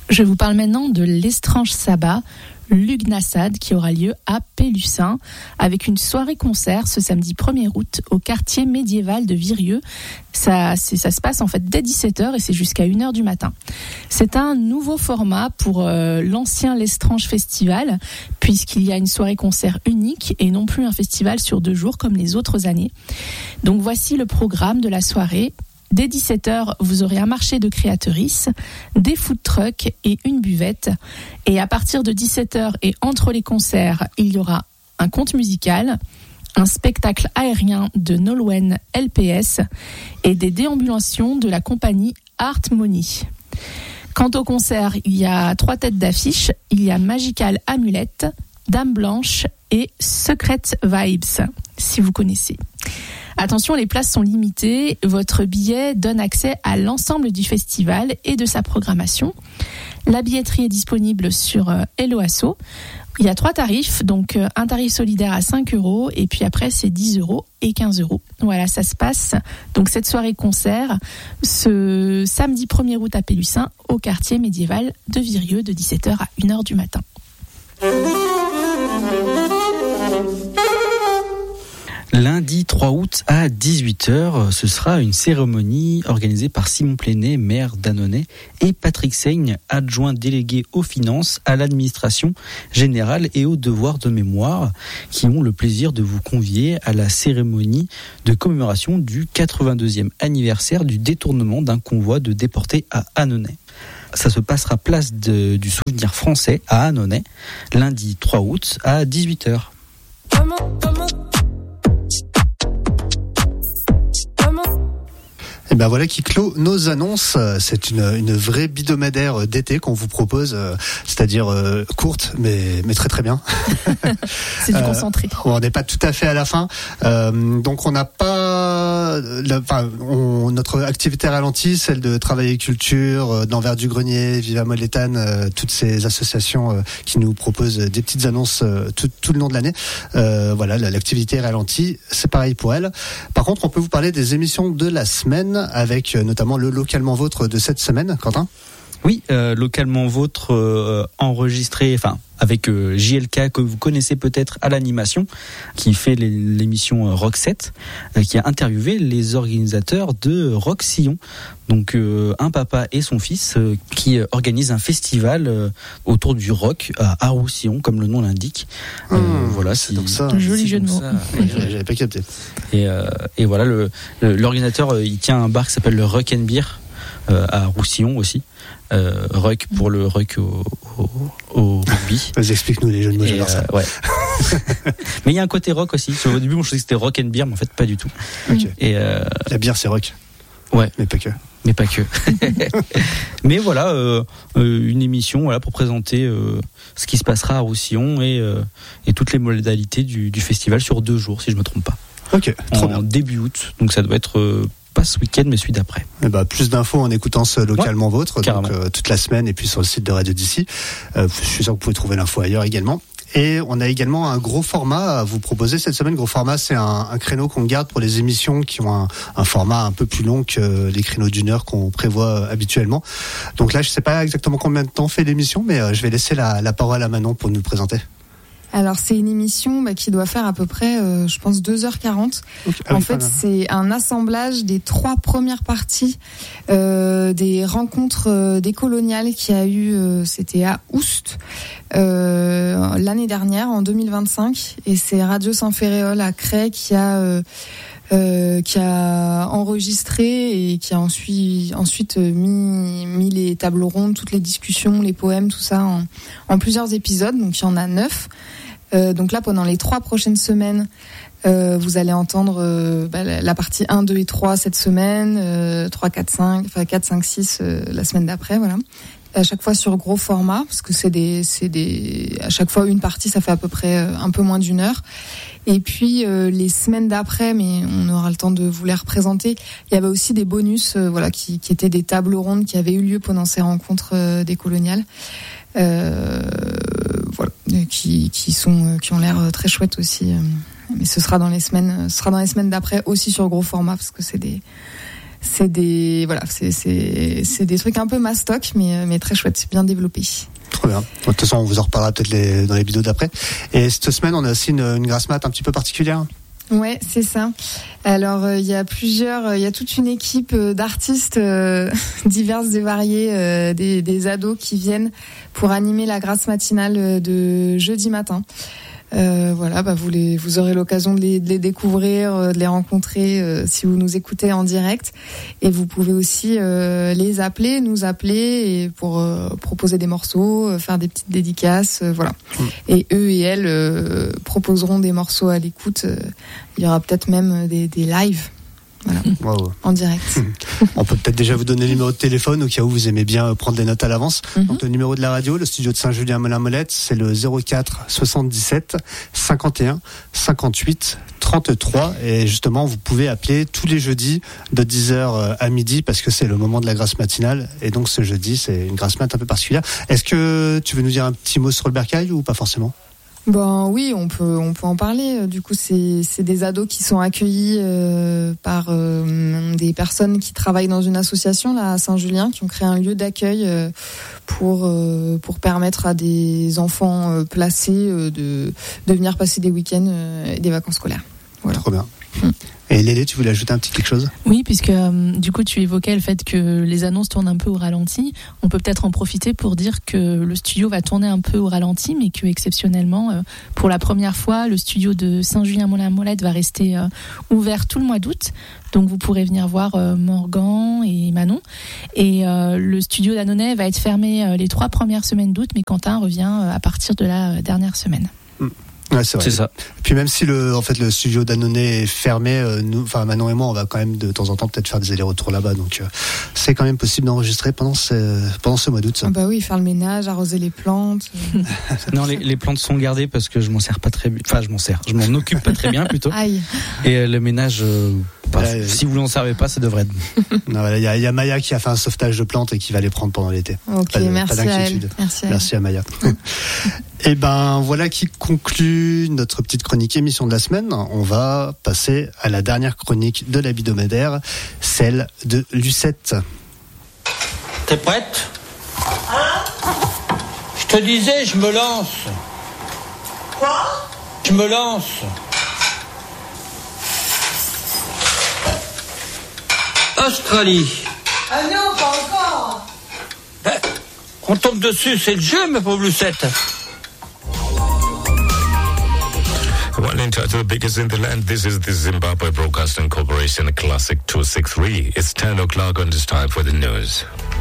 Je vous parle maintenant de l'Estrange Sabbat, Lughnasadh, qui aura lieu à Pélussin, avec une soirée-concert ce samedi 1er août au quartier médiéval de Virieu. Ça se passe en fait dès 17h et c'est jusqu'à 1h du matin. C'est un nouveau format pour l'ancien L'Estrange Festival, puisqu'il y a une soirée-concert unique et non plus un festival sur 2 jours comme les autres années. Donc voici le programme de la soirée. Dès 17h, vous aurez un marché de créatrices, des food trucks et une buvette. Et à partir de 17h et entre les concerts, il y aura un conte musical, un spectacle aérien de Nolwenn LPS et des déambulations de la compagnie Hartmony. Quant au concert, il y a 3 têtes d'affiche. Il y a Magical Amulette, Dame Blanche et Secret Vibes, si vous connaissez. Attention, les places sont limitées. Votre billet donne accès à l'ensemble du festival et de sa programmation. La billetterie est disponible sur Hello Asso. Il y a 3 tarifs, donc un tarif solidaire à 5 € et puis après c'est 10 € et 15 €. Voilà, ça se passe. Donc cette soirée concert ce samedi 1er août à Pélussin au quartier médiéval de Virieu de 17h à 1h du matin. Lundi 3 août à 18h, ce sera une cérémonie organisée par Simon Plénet, maire d'Annonay, et Patrick Seigne, adjoint délégué aux finances, à l'administration générale et aux devoirs de mémoire, qui ont le plaisir de vous convier à la cérémonie de commémoration du 82e anniversaire du détournement d'un convoi de déportés à Annonay. Ça se passera place du souvenir français à Annonay, lundi 3 août à 18h. Et ben voilà qui clôt nos annonces. C'est une vraie bidomadaire d'été qu'on vous propose, c'est-à-dire courte mais très très bien. C'est du concentré. On n'est pas tout à fait à la fin, donc on n'a pas, notre activité ralentie, celle de Travail et Culture, d'Envers du Grenier, Viva Molétane, toutes ces associations qui nous proposent des petites annonces tout le long de l'année. Voilà, l'activité est ralentie, c'est pareil pour elle. Par contre, on peut vous parler des émissions de la semaine, avec notamment le Localement Vôtre de cette semaine, Quentin. Oui, Localement Vôtre enregistré, avec JLK que vous connaissez peut-être à l'animation, qui fait l'émission Rock 7, qui a interviewé les organisateurs de Rock Sillon. Donc un papa et son fils qui organisent un festival autour du rock à Roussillon, comme le nom l'indique. Voilà, c'est donc ça. Un joli jeu de mots. J'avais pas capté. Et voilà, l'organisateur, il tient un bar qui s'appelle le Rock and Beer à Roussillon aussi. Rock pour le rock au rugby. Vas-y, explique-nous les jeux de mots, j'adore ça. Ouais. Mais il y a un côté rock aussi. Au début, moi, je pensais que c'était rock and beer, mais en fait, pas du tout. Okay. Et la bière, c'est rock. Ouais. Mais pas que. Mais voilà, une émission pour présenter ce qui se passera à Roussillon et toutes les modalités du festival sur 2 jours, si je me trompe pas. Ok, trop bien. Début août, donc ça doit être pas ce week-end mais celui d'après. Et plus d'infos en écoutant ce Localement Vôtre, carrément. Donc toute la semaine et puis sur le site de Radio d'ici. Je suis sûr que vous pouvez trouver l'info ailleurs également. Et on a également un gros format à vous proposer cette semaine. Gros format, c'est un créneau qu'on garde pour les émissions qui ont un format un peu plus long que les créneaux d'1 heure qu'on prévoit habituellement. Donc là, je sais pas exactement combien de temps fait l'émission, mais je vais laisser la parole à Manon pour nous le présenter. Alors c'est une émission qui doit faire à peu près, je pense, 2h40. Okay. En fait, c'est un assemblage des 3 premières parties des rencontres décoloniales qu'il y a eu, c'était à Oust, l'année dernière, en 2025. Et c'est Radio Saint-Ferréol à Cray qui a enregistré et qui a ensuite mis les tables rondes, toutes les discussions, les poèmes, tout ça en plusieurs épisodes. Donc il y en a 9. Donc là, pendant les 3 prochaines semaines, vous allez entendre la partie 1, 2 et 3 cette semaine, 3, 4, 5, 4, 5, 6 la semaine d'après, voilà. À chaque fois sur gros format, parce que à chaque fois une partie, ça fait à peu près un peu moins d'1 heure. Et puis les semaines d'après, mais on aura le temps de vous les représenter, il y avait aussi des bonus, qui étaient des tables rondes qui avaient eu lieu pendant ces rencontres décoloniales. Qui ont l'air très chouettes aussi, mais ce sera dans les semaines d'après aussi sur gros format, parce que c'est c'est des trucs un peu mastoc, mais très chouette, c'est bien développé. Trop bien. De toute façon, on vous en reparlera peut-être dans les vidéos d'après. Et cette semaine, on a aussi une grasse mat un petit peu particulière. Ouais, c'est ça. Alors il y a toute une équipe d'artistes diverses et variées, des ados qui viennent pour animer la grasse matinale de jeudi matin. Vous aurez l'occasion de les découvrir, de les rencontrer si vous nous écoutez en direct. Et vous pouvez aussi nous appeler et pour proposer des morceaux, faire des petites dédicaces, voilà. Et eux et elles proposeront des morceaux à l'écoute. Il y aura peut-être même des lives. Voilà. Wow. En direct. On peut peut-être déjà vous donner le numéro de téléphone au cas où vous aimez bien prendre des notes à l'avance. Donc le numéro de la radio, le studio de Saint-Julien-Molin-Molette, c'est le 04 77 51 58 33. Et justement, vous pouvez appeler tous les jeudis de 10h à midi parce que c'est le moment de la grasse matinale. Et donc ce jeudi, c'est une grasse mat un peu particulière. Est-ce que tu veux nous dire un petit mot sur le bercail ou pas forcément ? Ben oui, on peut en parler. Du coup, c'est des ados qui sont accueillis par des personnes qui travaillent dans une association là à Saint-Julien, qui ont créé un lieu d'accueil pour permettre à des enfants placés de venir passer des week-ends et des vacances scolaires. Voilà. Trop bien. Et Lélé, tu voulais ajouter un petit quelque chose ? Oui, puisque du coup tu évoquais le fait que les annonces tournent un peu au ralenti. On peut peut-être en profiter pour dire que le studio va tourner un peu au ralenti, mais que exceptionnellement, pour la première fois, le studio de Saint-Julien-Molin-Molette va rester ouvert tout le mois d'août. Donc vous pourrez venir voir Morgan et Manon. Et le studio d'Annonay va être fermé les 3 premières semaines d'août, mais Quentin revient à partir de la dernière semaine. Ouais, c'est vrai. C'est ça. Puis même si le studio d'Annonay est fermé, Manon et moi, on va quand même de temps en temps peut-être faire des allers-retours là-bas. Donc c'est quand même possible d'enregistrer pendant ce mois d'août. Ah bah oui, faire le ménage, arroser les plantes. Non, les plantes sont gardées parce que je m'en sers pas très bien. Enfin, je m'en occupe pas très bien plutôt. Aïe. Et le ménage, si vous n'en servez pas, ça devrait être. Il y a Maya qui a fait un sauvetage de plantes et qui va les prendre pendant l'été. Ok, merci à elle. Merci à Maya. Et ben voilà qui conclut notre petite chronique émission de la semaine. On va passer à la dernière chronique de l'hebdomadaire, celle de Lucette. T'es prête ? Je te disais, je me lance. Quoi ? Je me lance. Australie. Ah non, pas encore. On tombe dessus, c'est le jeu, ma pauvre Lucette. One entitled the biggest in the land. This is the Zimbabwe Broadcasting Corporation Classic 263. It's 10 o'clock on this time for the news.